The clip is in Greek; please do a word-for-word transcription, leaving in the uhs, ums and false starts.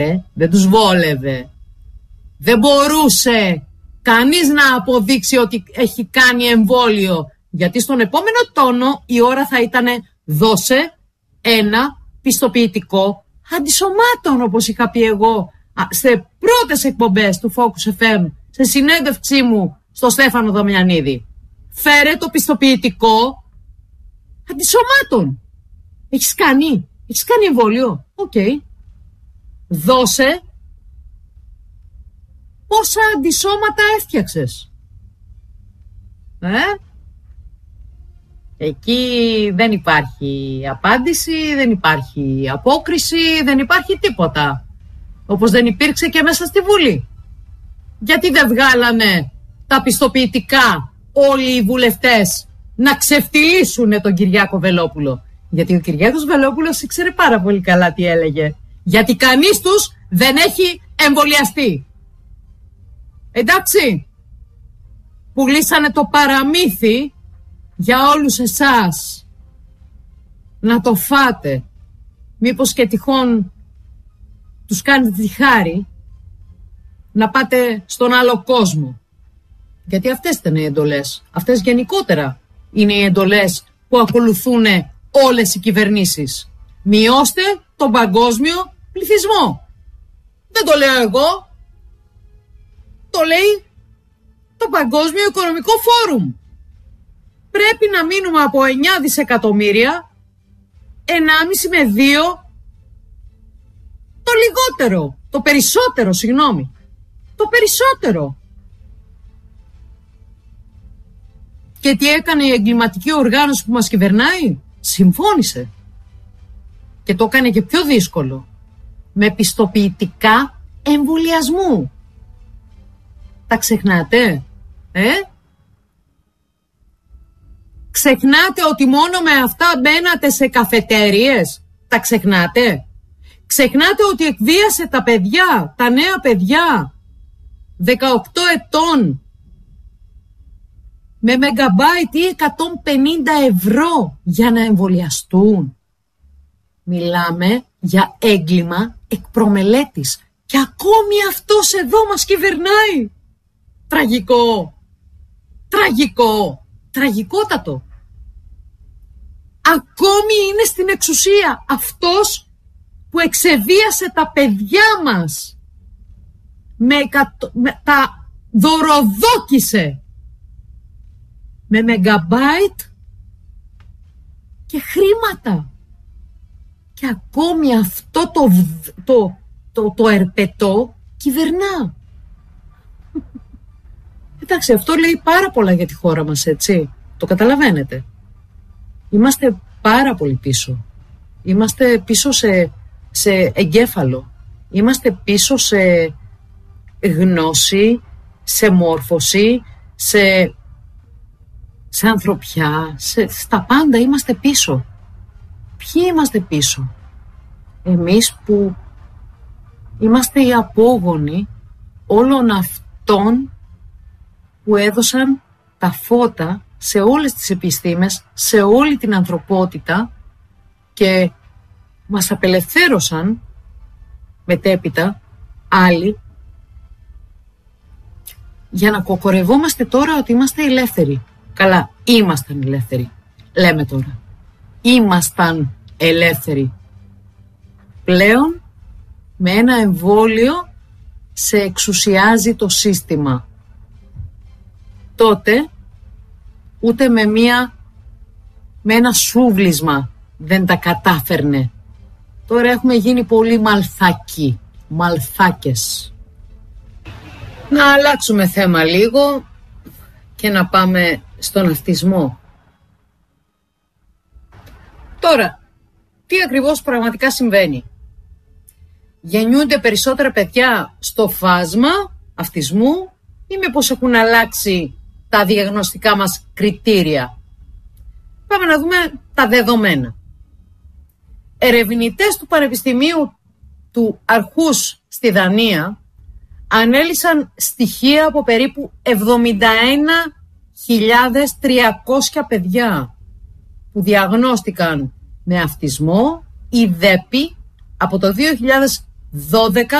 δεν τους βόλευε. Δεν μπορούσε κανείς να αποδείξει ότι έχει κάνει εμβόλιο, γιατί στον επόμενο τόνο η ώρα θα ήταν δώσε ένα πιστοποιητικό αντισωμάτων, όπως είχα πει εγώ σε πρώτες εκπομπές του Focus εφ εμ, σε συνέντευξή μου στο Στέφανο Δαμιανίδη. Φέρε το πιστοποιητικό αντισωμάτων. Έχεις κάνει, έχεις κάνει εμβόλιο. Οκ. Okay. Δώσε πόσα αντισώματα έφτιαξες. Ε? Εκεί δεν υπάρχει απάντηση, δεν υπάρχει απόκριση, δεν υπάρχει τίποτα. Όπως δεν υπήρξε και μέσα στη Βουλή. Γιατί δεν βγάλανε τα πιστοποιητικά όλοι οι βουλευτές να ξεφτυλίσουν τον Κυριάκο Βελόπουλο? Γιατί ο Κυριάκος Βελόπουλος ήξερε πάρα πολύ καλά τι έλεγε. Γιατί κανείς τους δεν έχει εμβολιαστεί. Εντάξει. Πουλήσανε το παραμύθι για όλους εσάς να το φάτε. Μήπως και τυχόν τους κάνετε τη χάρη να πάτε στον άλλο κόσμο. Γιατί αυτές ήταν οι εντολές. Αυτές γενικότερα είναι οι εντολές που ακολουθούν όλες οι κυβερνήσεις. Μειώστε τον παγκόσμιο πληθυσμό. Δεν το λέω εγώ. Το λέει το Παγκόσμιο Οικονομικό Φόρουμ. Πρέπει να μείνουμε από εννιά δισεκατομμύρια ενάμιση με δύο το λιγότερο. Το περισσότερο, συγγνώμη. Το περισσότερο. Και τι έκανε η εγκληματική οργάνωση που μας κυβερνάει? Συμφώνησε. Και το έκανε και πιο δύσκολο. Με πιστοποιητικά εμβολιασμού. Τα ξεχνάτε, ε? Ξεχνάτε ότι μόνο με αυτά μπαίνατε σε καφετέριες? Τα ξεχνάτε? Ξεχνάτε ότι εκβίασε τα παιδιά, τα νέα παιδιά, δεκαοκτώ ετών, με μεγαμπάιτ ή εκατόν πενήντα ευρώ για να εμβολιαστούν? Μιλάμε για έγκλημα εκ προμελέτης. Και ακόμη αυτός εδώ μας κυβερνάει. Τραγικό. Τραγικό. Τραγικότατο. Ακόμη είναι στην εξουσία αυτός που εξεβίασε τα παιδιά μας. Με, εκατο... με τα δωροδόκησε. Με μεγαμπάιτ και χρήματα. Και ακόμη αυτό το, το, το, το ερπετό κυβερνά. Εντάξει, αυτό λέει πάρα πολλά για τη χώρα μας, έτσι. Το καταλαβαίνετε. Είμαστε πάρα πολύ πίσω. Είμαστε πίσω σε, σε εγκέφαλο. Είμαστε πίσω σε γνώση, σε μόρφωση, σε, σε ανθρωπιά, σε, στα πάντα είμαστε πίσω. Ποιοι είμαστε πίσω? Εμείς που είμαστε οι απόγονοι όλων αυτών που έδωσαν τα φώτα σε όλες τις επιστήμες, σε όλη την ανθρωπότητα και μας απελευθέρωσαν μετέπειτα άλλοι για να κοκορευόμαστε τώρα ότι είμαστε ελεύθεροι. Καλά, ήμασταν ελεύθεροι, λέμε τώρα. Ήμασταν ελεύθεροι. Πλέον με ένα εμβόλιο σε εξουσιάζει το σύστημα. Τότε ούτε με, μία, με ένα σούβλισμα δεν τα κατάφερνε. Τώρα έχουμε γίνει πολύ μαλθάκοι, μαλθάκες. Να αλλάξουμε θέμα λίγο και να πάμε στον αυτισμό. Τώρα, τι ακριβώς πραγματικά συμβαίνει? Γεννιούνται περισσότερα παιδιά στο φάσμα αυτισμού ή μήπως έχουν αλλάξει τα διαγνωστικά μας κριτήρια? Πάμε να δούμε τα δεδομένα. Ερευνητές του Πανεπιστημίου του Αρχούς στη Δανία ανέλυσαν στοιχεία από περίπου εβδομήντα ένα χιλιάδες τριακόσια παιδιά που διαγνώστηκαν με αυτισμό ή δέπη από το δύο χιλιάδες δώδεκα